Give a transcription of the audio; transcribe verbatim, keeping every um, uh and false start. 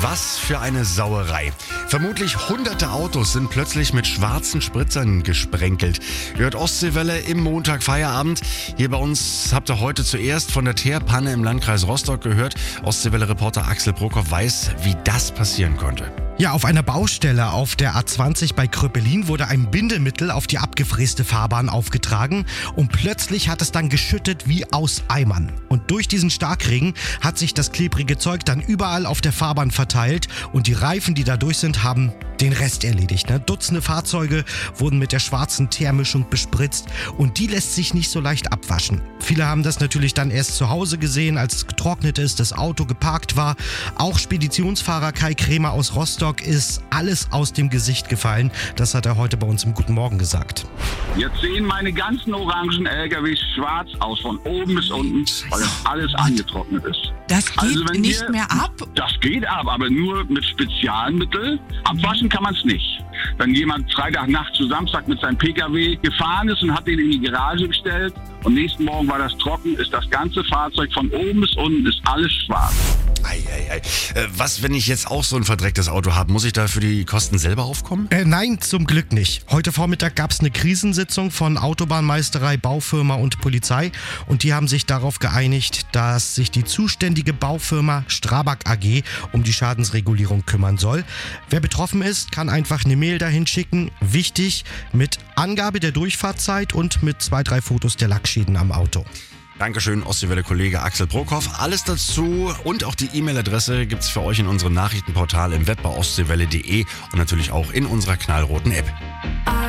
Was für eine Sauerei. Vermutlich hunderte Autos sind plötzlich mit schwarzen Spritzern gesprenkelt. Ihr hört Ostseewelle im Montagfeierabend. Hier bei uns habt ihr heute zuerst von der Teerpanne im Landkreis Rostock gehört. Ostseewelle-Reporter Axel Brockhoff weiß, wie das passieren konnte. Ja, auf einer Baustelle auf der A zwanzig bei Kröpelin wurde ein Bindemittel auf die abgefräste Fahrbahn aufgetragen und plötzlich hat es dann geschüttet wie aus Eimern. Und durch diesen Starkregen hat sich das klebrige Zeug dann überall auf der Fahrbahn verteilt und die Reifen, die da durch sind, haben den Rest erledigt. Ne? Dutzende Fahrzeuge wurden mit der schwarzen Teermischung bespritzt und die lässt sich nicht so leicht abwaschen. Viele haben das natürlich dann erst zu Hause gesehen, als es getrocknet ist, das Auto geparkt war. Auch Speditionsfahrer Kai Krämer aus Rostock ist alles aus dem Gesicht gefallen. Das hat er heute bei uns im Guten Morgen gesagt. Jetzt sehen meine ganzen orangen L K Ws schwarz aus, von oben bis unten, weil das alles angetrocknet ist. Das geht Also wenn nicht wir- mehr ab? Das geht ab, aber nur mit Spezialmittel. Abwaschen kann man es nicht. Wenn jemand Freitagnacht zu Samstag mit seinem P K W gefahren ist und hat den in die Garage gestellt und nächsten Morgen war das trocken, ist das ganze Fahrzeug von oben bis unten ist alles schwarz. Ei, ei, ei. Äh, Was, wenn ich jetzt auch so ein verdrecktes Auto habe? Muss ich da für die Kosten selber aufkommen? Äh, nein, zum Glück nicht. Heute Vormittag gab es eine Krisensitzung von Autobahnmeisterei, Baufirma und Polizei und die haben sich darauf geeinigt, dass sich die zuständige Baufirma Strabag A G um die Schadensregulierung kümmern soll. Wer betroffen ist, kann einfach eine Mail dahin schicken. Wichtig, mit Angabe der Durchfahrtzeit und mit zwei, drei Fotos der Lackschäden am Auto. Dankeschön, Ostseewelle-Kollege Axel Brockhoff. Alles dazu und auch die E-Mail-Adresse gibt's für euch in unserem Nachrichtenportal im Web bei ostseewelle punkt de und natürlich auch in unserer knallroten App.